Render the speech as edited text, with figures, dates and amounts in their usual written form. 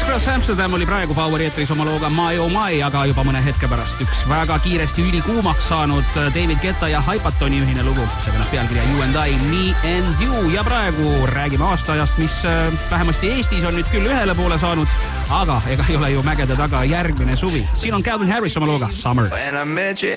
Cross Amsterdam oli praegu Poweri eetris oma looga My Oh My, aga juba mõne hetke pärast üks väga kiiresti ülikuumaks saanud David Guetta ja Hypatoni ühine lugu. See kannab pealkirja You and I, Me and You ja praegu räägime aastaajast, mis vähemasti Eestis on nüüd küll ühele poole saanud, aga ega ei ole ju mägede taga järgmine suvi. Siin on Calvin Harris oma looga Summer. When I met you